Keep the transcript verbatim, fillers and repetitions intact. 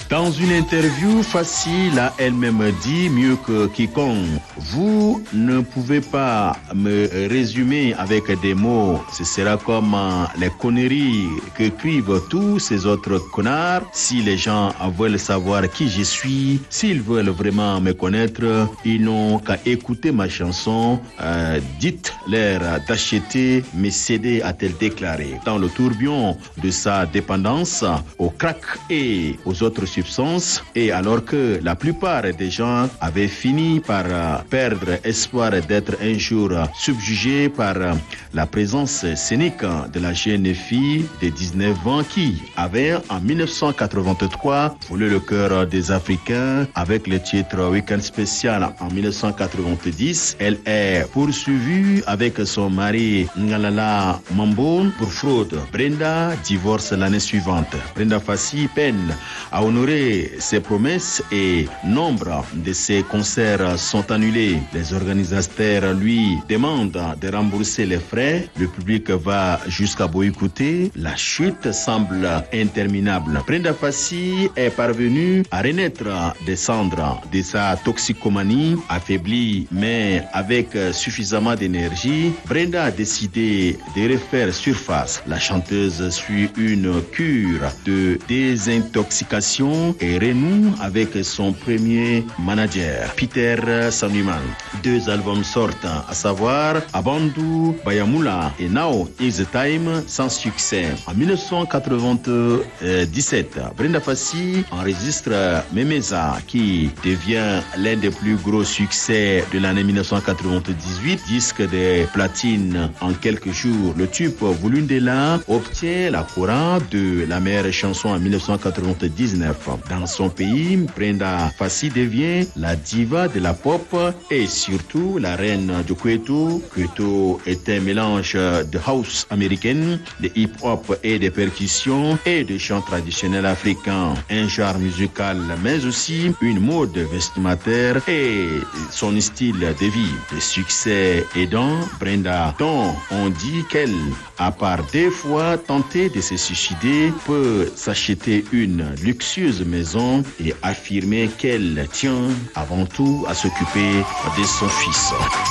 Dans une interview facile, a elle-même dit mieux que quiconque, vous ne pouvez pas me résumer avec des mots. Ce sera comme les conneries qu'écrivent tous ces autres connards. Si les gens veulent savoir qui je suis, s'ils veulent vraiment me connaître, ils n'ont qu'à écouter ma chanson. Euh, dites-leur d'acheter mes C D, a-t-elle déclaré. Dans le tourbillon de sa dépendance au crack et aux autres substances, et alors que la plupart des gens avaient fini par perdre espoir d'être un jour subjugés par la présence scénique de la jeune fille de dix-neuf ans qui avait en mille neuf cent quatre-vingt-trois volé le cœur des Africains avec le titre Week-end spécial en mille neuf cent quatre-vingt-dix. Elle est poursuivie avec son mari Ngalala Mambo pour fraude. Brenda divorce l'année suivante. Brenda Fassi peine à honorer ses promesses et nombre de ses concerts sont annulés. Les organisateurs lui demandent de rembourser les frais. Le public va jusqu'à boycotter. La chute semble interminable. Brenda Fassi est parvenue à renaître des cendres de sa toxicomanie. Affaiblie mais avec suffisamment d'énergie, Brenda a décidé de refaire surface. La chanteuse suit une cure de désintoxication et renoue avec son premier manager, Peter Sanuman. Deux albums sortent, à savoir Abandu, Bayamula et Now is the Time, sans succès. En mille neuf cent quatre-vingt-dix-sept, Brenda Fassi enregistre Memeza, qui devient l'un des plus gros succès de l'année mille neuf cent quatre-vingt-dix-huit, disque de platine en quelques jours. Le tube Vulundela obtient la couronne de la meilleure chanson en mille neuf cent quatre-vingt-dix-neuf. Dans son pays, Brenda Fassi devient la diva de la pop et surtout la reine du Kwetu. Kwetu est un mélange de house américaine, de hip-hop et de percussions et de chants traditionnels africains. Un genre musical mais aussi une mode vestimentaire et son style de vie. Le succès aidant, Brenda, dont on dit qu'elle, à part des fois tenter de se suicider, peut s'acheter une luxueuse maison et affirmer qu'elle tient avant tout à s'occuper de son fils.